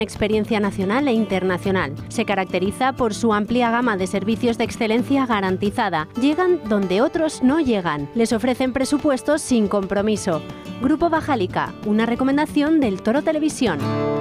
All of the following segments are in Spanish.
Experiencia nacional e internacional. Se caracteriza por su amplia gama de servicios de excelencia garantizada. Llegan donde otros no llegan. Les ofrecen presupuestos sin compromiso. Grupo Bajalica, una recomendación del Toro Televisión.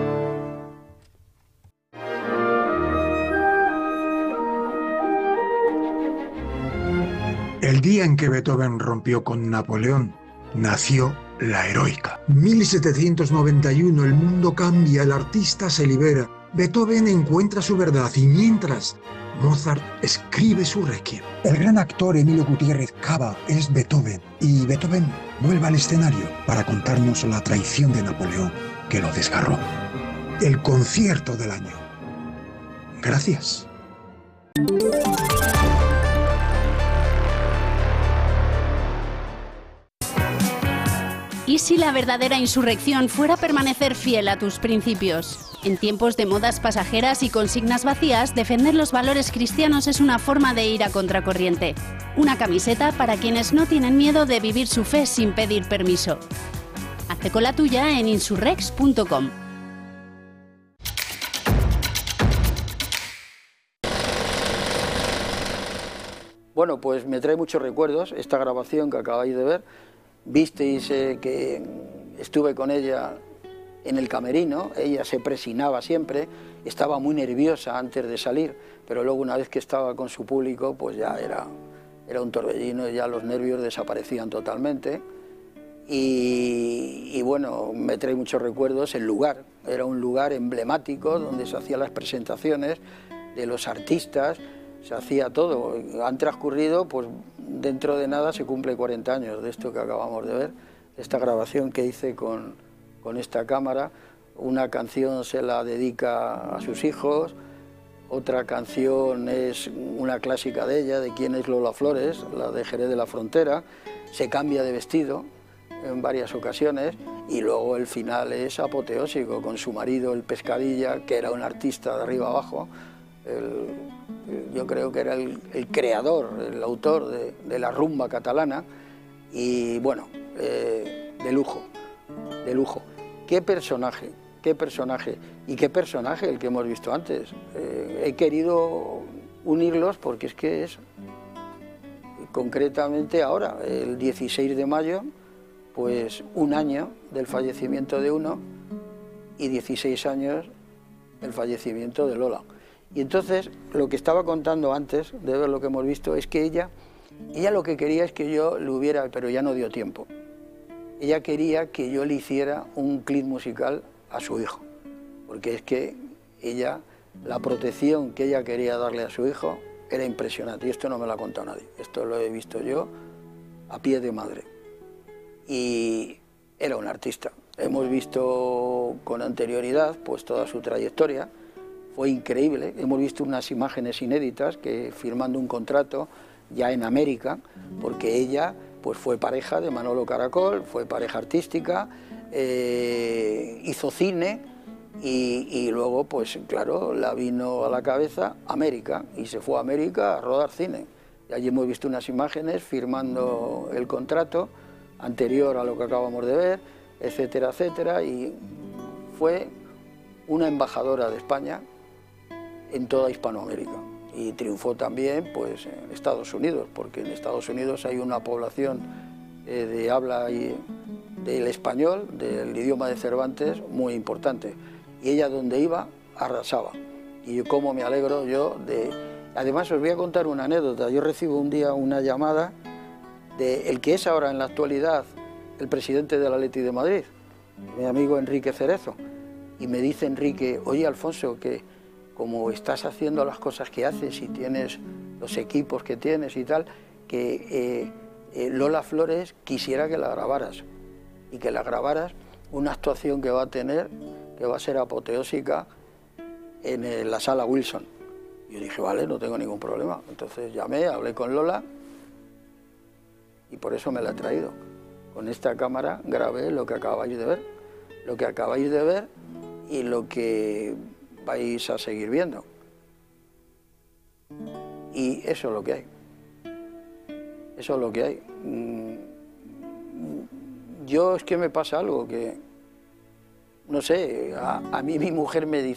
El día en que Beethoven rompió con Napoleón, nació la heroica. 1791, el mundo cambia, el artista se libera. Beethoven encuentra su verdad y mientras Mozart escribe su requiem. El gran actor Emilio Gutiérrez Cava es Beethoven y Beethoven vuelve al escenario para contarnos la traición de Napoleón que lo desgarró. El concierto del año. Gracias. ¿Y si la verdadera insurrección fuera permanecer fiel a tus principios? En tiempos de modas pasajeras y consignas vacías, defender los valores cristianos es una forma de ir a contracorriente. Una camiseta para quienes no tienen miedo de vivir su fe sin pedir permiso. Hazte con la tuya en insurrex.com. Bueno, pues me trae muchos recuerdos esta grabación que acabáis de ver. Visteis que estuve con ella en el camerino, ella se presinaba siempre, estaba muy nerviosa antes de salir, pero luego una vez que estaba con su público, pues ya era un torbellino y ya los nervios desaparecían totalmente. Y bueno, me trae muchos recuerdos el lugar, era un lugar emblemático donde se hacían las presentaciones de los artistas, se hacía todo. Han transcurrido, pues dentro de nada se cumple 40 años de esto que acabamos de ver, esta grabación que hice con esta cámara. Una canción se la dedica a sus hijos, otra canción es una clásica de ella, de quién es Lola Flores, la de Jerez de la Frontera. Se cambia de vestido en varias ocasiones y luego el final es apoteósico con su marido, el Pescadilla, que era un artista de arriba abajo. Yo creo que era el creador, el autor de la rumba catalana y bueno, de lujo, de lujo. Qué personaje y qué personaje el que hemos visto antes. He querido unirlos porque es que es concretamente ahora, el 16 de mayo, pues un año del fallecimiento de uno y 16 años del fallecimiento de Lola. Y entonces, lo que estaba contando antes de ver lo que hemos visto, es que ella lo que quería es que yo le hubiera, pero ya no dio tiempo. Ella quería que yo le hiciera un clip musical a su hijo, porque es que ella, la protección que ella quería darle a su hijo era impresionante, y esto no me lo ha contado nadie, esto lo he visto yo a pie de madre. Y era un artista. Hemos visto con anterioridad pues toda su trayectoria. Fue increíble, hemos visto unas imágenes inéditas que firmando un contrato ya en América, porque ella pues fue pareja de Manolo Caracol, fue pareja artística, hizo cine y luego pues claro, la vino a la cabeza América y se fue a América a rodar cine. Y allí hemos visto unas imágenes firmando el contrato anterior a lo que acabamos de ver, etcétera, etcétera, y fue una embajadora de España en toda Hispanoamérica y triunfó también pues en Estados Unidos, porque en Estados Unidos hay una población de habla del español, del idioma de Cervantes, muy importante, y ella donde iba arrasaba. Y yo cómo me alegro yo de... Además os voy a contar una anécdota. Yo recibo un día una llamada de el que es ahora en la actualidad el presidente del Atleti de Madrid, mi amigo Enrique Cerezo, y me dice Enrique: oye Alfonso, que como estás haciendo las cosas que haces y tienes los equipos que tienes y tal, que Lola Flores quisiera que la grabaras y que la grabaras una actuación que va a tener, que va a ser apoteósica en la sala Wilson. Yo dije, vale, no tengo ningún problema. Entonces llamé, hablé con Lola y por eso me la he traído. Con esta cámara grabé lo que acabáis de ver, y lo que vais a seguir viendo. Y eso es lo que hay. Eso es lo que hay. Yo es que me pasa algo que, no sé, a mí mi mujer me dice,